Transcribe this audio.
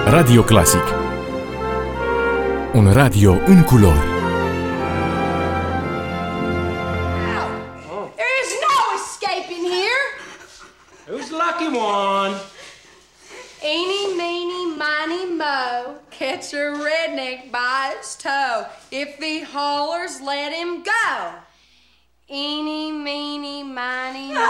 Radio Classic. Un radio în culori. There is no escaping here. Who's the lucky one? Eeny, meeny, miny, moe. Catch a redneck by his toe. If he hollers, let him go. Eeny, meeny, miny, moe.